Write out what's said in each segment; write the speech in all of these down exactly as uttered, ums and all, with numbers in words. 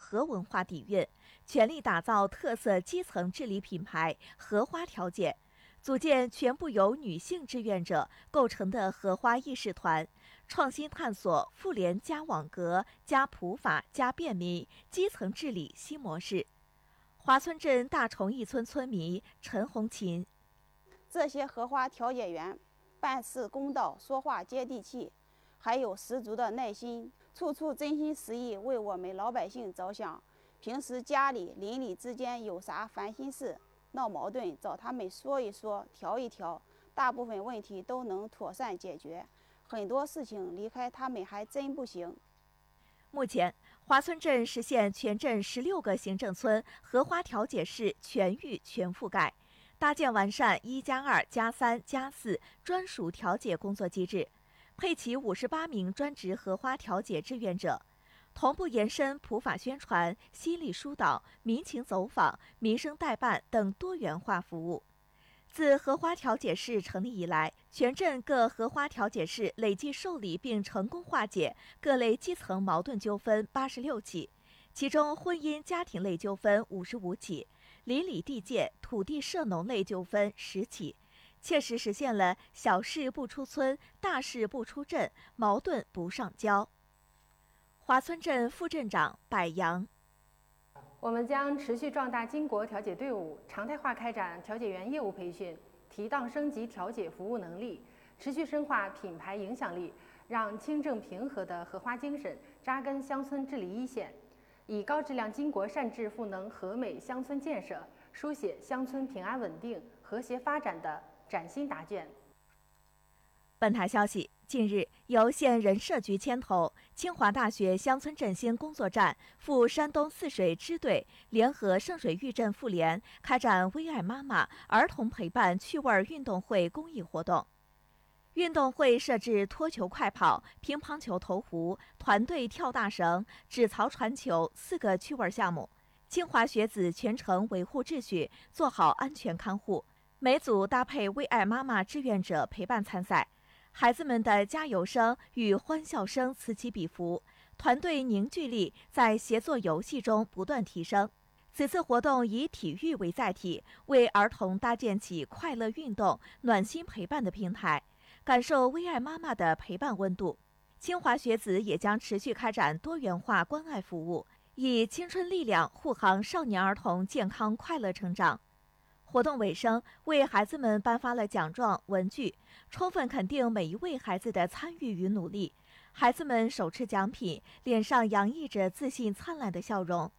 核文化底蕴，全力打造特色基层治理品牌荷花调解，组建全部由女性志愿者构成的荷花议事团，创新探索妇联加网格加普法加便民基层治理新模式。华村镇大崇义村村民陈红琴： 这些荷花调解员办事公道，说话接地气，还有十足的耐心，处处真心实意为我们老百姓着想。平时家里邻里之间有啥烦心事、闹矛盾，找他们说一说、调一调，大部分问题都能妥善解决。很多事情离开他们还真不行。 目前，华村镇实现全镇十六个行政村荷花调解室全域全覆盖，搭建完善一加二加三加四专属调解工作机制，配齐五十八名专职荷花调解志愿者，同步延伸普法宣传、心理疏导、民情走访、民生代办等多元化服务。自荷花调解室成立以来，全镇各荷花调解室累计受理并成功化解各类基层矛盾纠纷八十六起，其中婚姻家庭类纠纷五十五起，邻里地界、土地涉农类纠纷十起，切实实现了小事不出村、大事不出镇、矛盾不上交。华村镇副镇长柏杨： 我们将持续壮大经国调解队伍，常态化开展调解员业务培训，提档升级调解服务能力，持续深化品牌影响力，让清正平和的荷花精神扎根乡村治理一线，以高质量经国善治赋能和美乡村建设，书写乡村平安稳定、和谐发展的崭新答卷。 本台消息，近日，由县人社局牵头，清华大学乡村振兴工作站赴山东泗水支队联合圣水峪镇妇联开展“微爱妈妈”儿童陪伴趣味运动会公益活动。运动会设置脱球快跑、乒乓球投壶、团队跳大绳、纸槽传球四个趣味项目。清华学子全程维护秩序，做好安全看护。每组搭配“微爱妈妈”志愿者陪伴参赛。孩子们的加油声与欢笑声此起彼伏，团队凝聚力在协作游戏中不断提升。此次活动以体育为载体，为儿童搭建起快乐运动、暖心陪伴的平台，感受微爱妈妈的陪伴温度。清华学子也将持续开展多元化关爱服务，以青春力量护航少年儿童健康快乐成长。活动尾声，为孩子们颁发了奖状、文具，充分肯定每一位孩子的参与与努力。孩子们手持奖品，脸上洋溢着自信灿烂的笑容。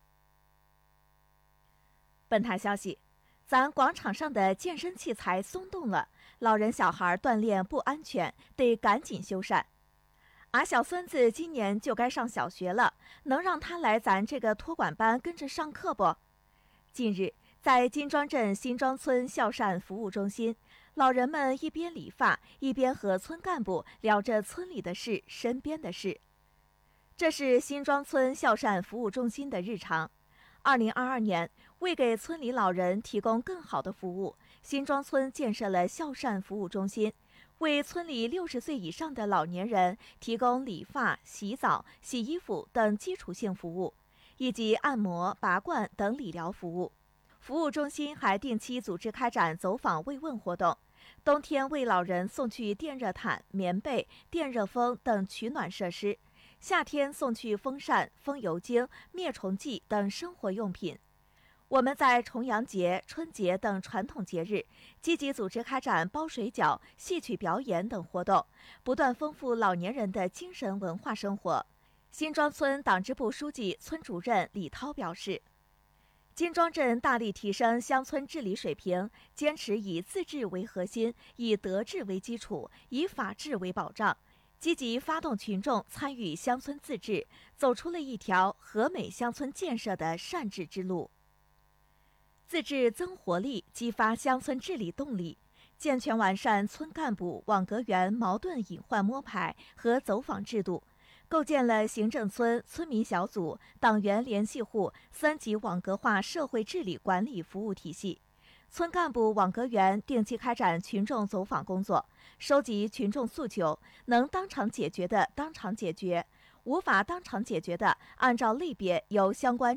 本台消息，咱广场上的健身器材松动了，老人小孩锻炼不安全，得赶紧修缮。俺小孙子今年就该上小学了，能让他来咱这个托管班跟着上课不？近日，在金庄镇新庄村孝善服务中心，老人们一边理发，一边和村干部聊着村里的事、身边的事。这是新庄村孝善服务中心的日常。二零二二年，为给村里老人提供更好的服务，新庄村建设了孝善服务中心，为村里六十岁以上的老年人提供理发、洗澡、洗衣服等基础性服务，以及按摩、拔罐等理疗服务。服务中心还定期组织开展走访慰问活动，冬天为老人送去电热毯、棉被、电热风等取暖设施，夏天送去风扇、风油精、灭虫剂等生活用品。我们在重阳节、春节等传统节日，积极组织开展包水饺、戏曲表演等活动，不断丰富老年人的精神文化生活。新庄村党支部书记、村主任李涛表示，金庄镇大力提升乡村治理水平，坚持以自治为核心，以德治为基础，以法治为保障，积极发动群众参与乡村自治，走出了一条和美乡村建设的善治之路。自治增活力，激发乡村治理动力，健全完善村干部网格员矛盾隐患摸排和走访制度，构建了行政村、村民小组、党员联系户三级网格化社会治理管理服务体系。村干部网格员定期开展群众走访工作，收集群众诉求，能当场解决的当场解决，无法当场解决的，按照类别由相关